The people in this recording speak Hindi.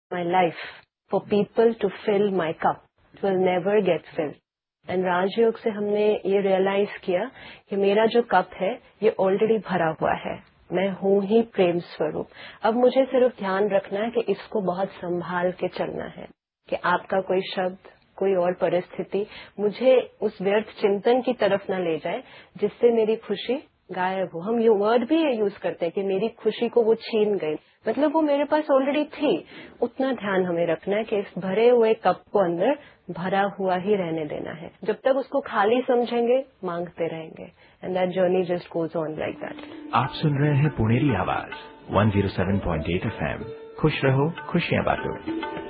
my life for people to fill my cup. It will never get filled. And राजयोग से हमने ये रियलाइज किया कि मेरा जो कप है ये ऑलरेडी भरा हुआ है, मैं हूं ही प्रेम स्वरूप। अब मुझे सिर्फ ध्यान रखना है कि इसको बहुत संभाल के चलना है कि आपका कोई शब्द, कोई और परिस्थिति मुझे उस व्यर्थ चिंतन की तरफ न ले जाए जिससे मेरी खुशी गायब हो। हम ये वर्ड भी ये यूज करते हैं कि मेरी खुशी को वो छीन गई, मतलब वो मेरे पास ऑलरेडी थी। उतना ध्यान हमें रखना है कि इस भरे हुए कप को अंदर भरा हुआ ही रहने देना है। जब तक उसको खाली समझेंगे मांगते रहेंगे, and that journey just goes on like that. आप सुन रहे हैं पुनेरी आवाज 107.8 FM। खुश रहो, खुशियां बांटो।